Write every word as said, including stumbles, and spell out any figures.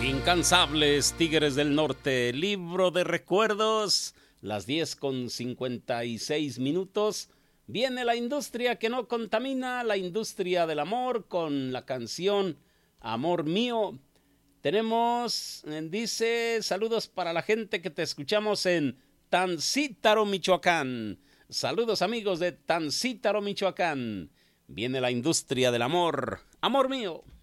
Incansables Tigres del Norte, libro de recuerdos, las diez con cincuenta y seis minutos. Viene la industria que no contamina, la industria del amor, con la canción Amor Mío. Tenemos, dice, saludos para la gente que te escuchamos en Tancítaro, Michoacán. Saludos amigos de Tancítaro, Michoacán. Viene la industria del amor, Amor Mío.